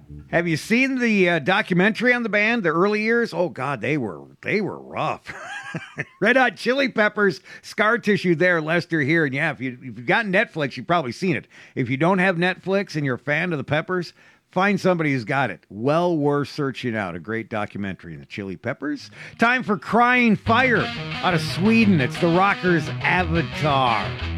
Have you seen the documentary on the band, the early years? Oh God, they were rough. Red Hot Chili Peppers, Scar Tissue there, Lester here. And yeah, if you've got Netflix, you've probably seen it. If you don't have Netflix and you're a fan of the Peppers, find somebody who's got it. Well worth searching out. A great documentary. The Chili Peppers. Time for Crying Fire out of Sweden. It's the Rockers' Avatar.